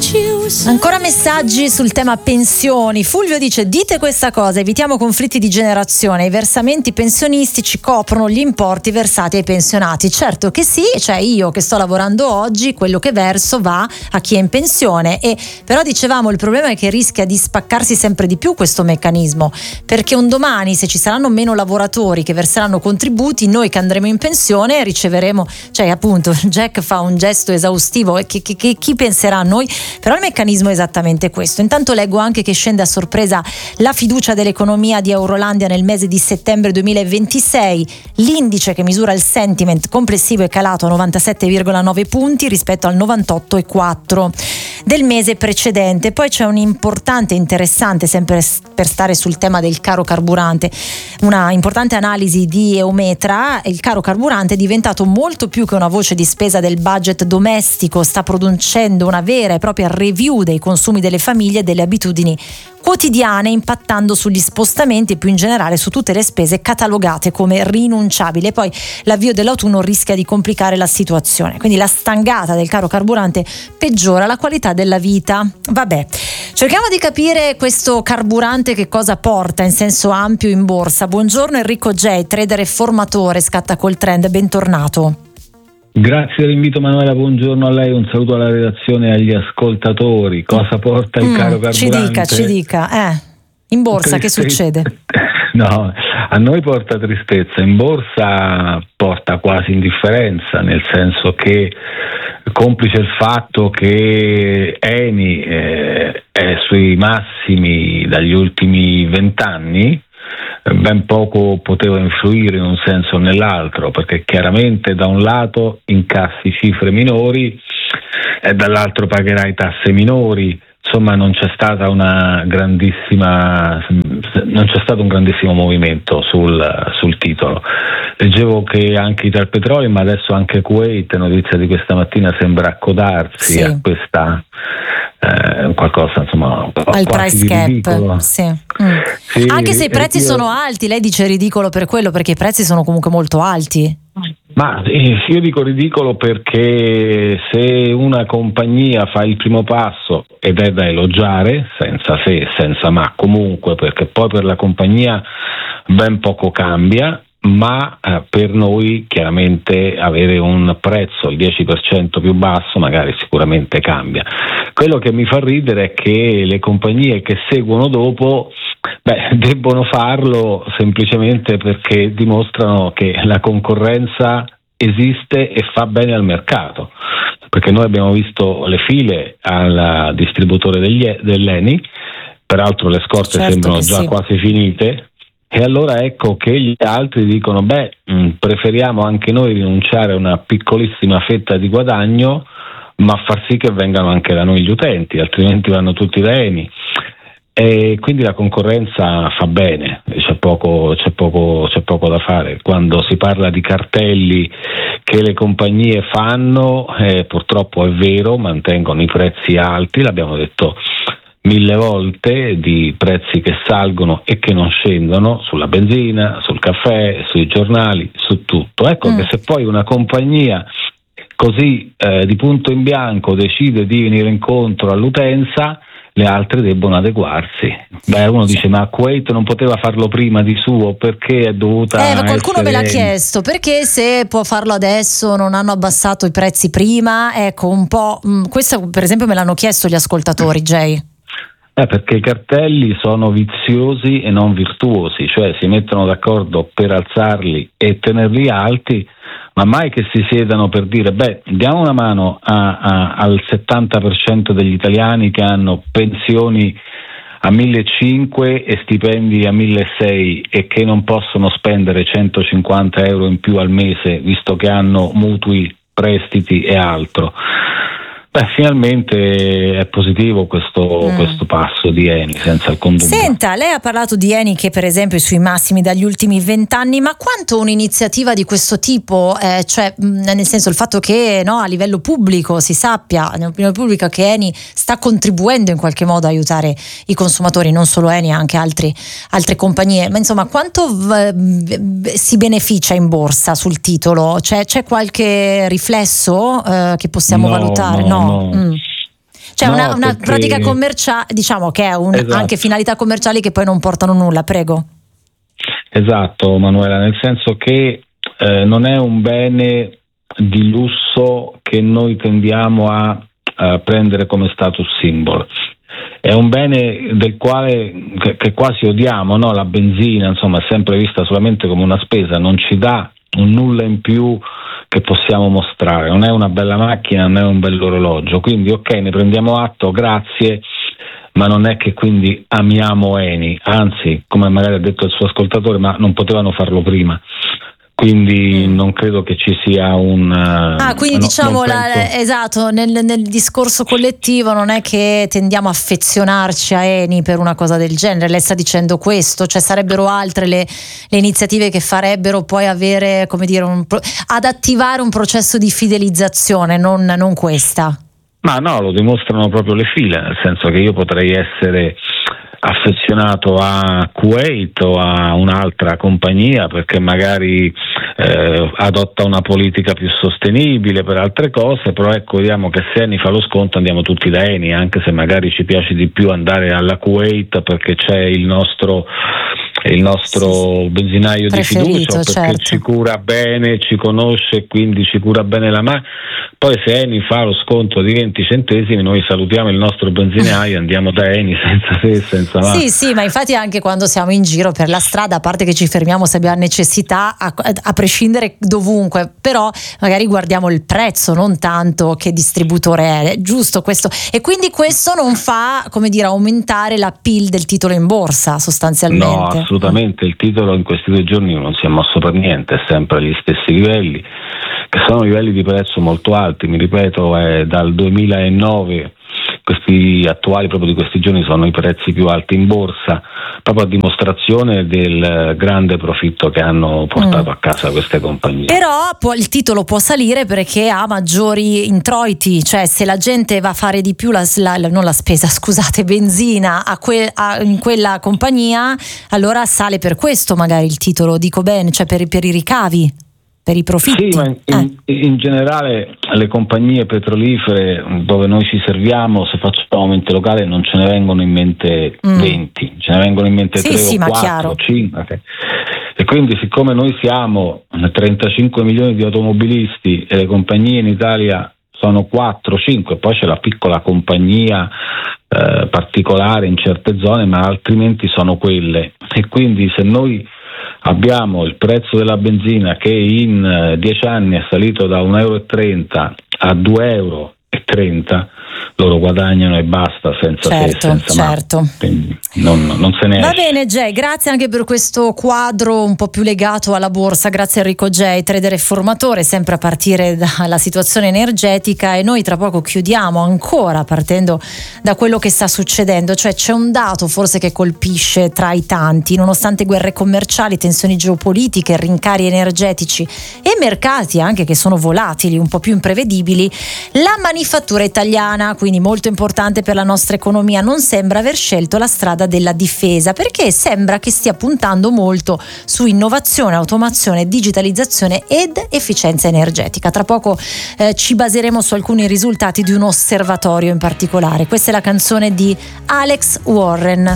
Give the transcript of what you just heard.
Ancora messaggi sul tema pensioni. Fulvio dice: dite questa cosa, evitiamo conflitti di generazione, i versamenti pensionistici coprono gli importi versati ai pensionati. Certo che sì, cioè io che sto lavorando oggi, quello che verso va a chi è in pensione, e però dicevamo il problema è che rischia di spaccarsi sempre di più questo meccanismo, perché un domani, se ci saranno meno lavoratori che verseranno contributi, noi che andremo in pensione riceveremo, cioè appunto Jack fa un gesto esaustivo, che chi penserà a noi, però il meccanismo è esattamente questo. Intanto leggo anche che scende a sorpresa la fiducia dell'economia di Eurolandia nel mese di settembre 2026, l'indice che misura il sentiment complessivo è calato a 97,9 punti rispetto al 98,4 del mese precedente. Poi c'è un importante, interessante, sempre per stare sul tema del caro carburante, una importante analisi di Eometra. Il caro carburante è diventato molto più che una voce di spesa del budget domestico, sta producendo una vera e propria review dei consumi delle famiglie e delle abitudini quotidiane, impattando sugli spostamenti e più in generale su tutte le spese catalogate come rinunciabili. E poi l'avvio dell'autunno rischia di complicare la situazione, quindi la stangata del caro carburante peggiora la qualità della vita. Vabbè, cerchiamo di capire questo carburante che cosa porta in senso ampio in borsa. Buongiorno Enrico J, trader e formatore, scatta col trend, bentornato. Grazie dell'invito Manuela, buongiorno a lei, un saluto alla redazione e agli ascoltatori. Cosa porta il caro carburante? Ci dica, in borsa che succede? No, a noi porta tristezza, in borsa porta quasi indifferenza, nel senso che, complice il fatto che Eni è sui massimi dagli ultimi 20 anni, ben poco poteva influire in un senso o nell'altro, perché chiaramente da un lato incassi cifre minori e dall'altro pagherai tasse minori. Insomma, non c'è stato un grandissimo movimento sul titolo. Leggevo che anche Italpetrolio, ma adesso anche Kuwait, notizia di questa mattina, sembra accodarsi a questa qualcosa, insomma, al price cap. Ridicolo. Sì, anche se i prezzi sono alti. Lei dice ridicolo per quello, perché i prezzi sono comunque molto alti. Ma io dico ridicolo perché se una compagnia fa il primo passo, ed è da elogiare, senza se e senza ma comunque, perché poi per la compagnia ben poco cambia, ma per noi chiaramente avere un prezzo il 10% più basso magari sicuramente cambia. Quello che mi fa ridere è che le compagnie che seguono dopo debbono farlo semplicemente perché dimostrano che la concorrenza esiste e fa bene al mercato, perché noi abbiamo visto le file al distributore dell'Eni, peraltro le scorte sembrano già quasi finite, e allora ecco che gli altri dicono preferiamo anche noi rinunciare a una piccolissima fetta di guadagno, ma far sì che vengano anche da noi gli utenti, altrimenti vanno tutti da Eni. E quindi la concorrenza fa bene, c'è poco da fare. Quando si parla di cartelli che le compagnie fanno, purtroppo è vero, mantengono i prezzi alti, l'abbiamo detto 1000 volte, di prezzi che salgono e che non scendono sulla benzina, sul caffè, sui giornali, su tutto. Ecco che se poi una compagnia così di punto in bianco decide di venire incontro all'utenza, le altre debbono adeguarsi. Uno dice: ma Kuwait non poteva farlo prima di suo, perché è dovuta ma qualcuno me l'ha chiesto, perché se può farlo adesso non hanno abbassato i prezzi prima? Ecco, un po' questo per esempio me l'hanno chiesto gli ascoltatori, Jay. Perché i cartelli sono viziosi e non virtuosi, cioè si mettono d'accordo per alzarli e tenerli alti, ma mai che si siedano per dire diamo una mano al 70% degli italiani che hanno pensioni a 1.500 e stipendi a 1.600 e che non possono spendere 150 euro in più al mese visto che hanno mutui, prestiti e altro. Finalmente è positivo questo passo di Eni, senza alcun dubbio. Senta, lei ha parlato di Eni che per esempio è sui massimi dagli ultimi 20 anni, ma quanto un'iniziativa di questo tipo, cioè nel senso il fatto che a livello pubblico si sappia, nell'opinione pubblica, che Eni sta contribuendo in qualche modo a aiutare i consumatori, non solo Eni, anche altre compagnie, ma insomma quanto si beneficia in borsa sul titolo? C'è qualche riflesso che possiamo valutare? No. Cioè una pratica commerciale, diciamo che è esatto. Anche finalità commerciali che poi non portano nulla, prego. Esatto, Manuela, nel senso che non è un bene di lusso che noi tendiamo a prendere come status symbol. È un bene del quale che quasi odiamo, no? La benzina, insomma, è sempre vista solamente come una spesa, non ci dà un nulla in più che possiamo mostrare, non è una bella macchina, non è un bell'orologio, quindi ok, ne prendiamo atto, grazie, ma non è che quindi amiamo Eni, anzi, come magari ha detto il suo ascoltatore, ma non potevano farlo prima. Quindi non credo che ci sia quindi diciamo esatto, nel discorso collettivo non è che tendiamo a affezionarci a Eni per una cosa del genere. Lei sta dicendo questo, cioè sarebbero altre le iniziative che farebbero poi avere, come dire, ad attivare un processo di fidelizzazione, non questa. Ma no, lo dimostrano proprio le file, nel senso che io potrei essere affezionato a Kuwait o a un'altra compagnia perché magari adotta una politica più sostenibile per altre cose, però ecco, vediamo che se Eni fa lo sconto andiamo tutti da Eni, anche se magari ci piace di più andare alla Kuwait perché c'è il nostro benzinaio di fiducia, perché certo, ci cura bene, ci conosce e quindi ci cura bene la macchina. Poi se Eni fa lo sconto di 20 centesimi noi salutiamo il nostro benzinaio e andiamo da Eni senza se e senza ma. Sì, ma infatti anche quando siamo in giro per la strada, a parte che ci fermiamo se abbiamo necessità, a prescindere dovunque, però magari guardiamo il prezzo, non tanto che distributore è, giusto questo? E quindi questo non fa, come dire, aumentare l'appeal del titolo in borsa sostanzialmente? No, assolutamente, il titolo in questi 2 giorni non si è mosso per niente, è sempre agli stessi livelli, che sono livelli di prezzo molto alti, mi ripeto, è dal 2009, questi attuali proprio di questi giorni sono i prezzi più alti in borsa, proprio a dimostrazione del grande profitto che hanno portato a casa queste compagnie. Però il titolo può salire perché ha maggiori introiti, cioè se la gente va a fare di più benzina in quella compagnia, allora sale per questo magari il titolo, dico bene, cioè per i ricavi, per i profitti. Sì, ma in generale le compagnie petrolifere dove noi ci serviamo, se facciamo mente locale non ce ne vengono in mente 20, ce ne vengono in mente 3 o 4, 5. E quindi siccome noi siamo 35 milioni di automobilisti e le compagnie in Italia sono 4-5, poi c'è la piccola compagnia particolare in certe zone, ma altrimenti sono quelle. E quindi se noi abbiamo il prezzo della benzina che in 10 anni è salito da 1,30 euro a 2,30 euro, loro guadagnano e basta, senza certo. Quindi non se ne esce. Va bene Jay, grazie anche per questo quadro un po' più legato alla borsa. Grazie Enrico Jay, trader e formatore, sempre a partire dalla situazione energetica, e noi tra poco chiudiamo ancora partendo da quello che sta succedendo. Cioè c'è un dato forse che colpisce tra i tanti: nonostante guerre commerciali, tensioni geopolitiche, rincari energetici e mercati anche che sono volatili, un po' più imprevedibili, la manifattura italiana, quindi molto importante per la nostra economia, non sembra aver scelto la strada della difesa, perché sembra che stia puntando molto su innovazione, automazione, digitalizzazione ed efficienza energetica. Tra poco ci baseremo su alcuni risultati di un osservatorio in particolare. Questa è la canzone di Alex Warren.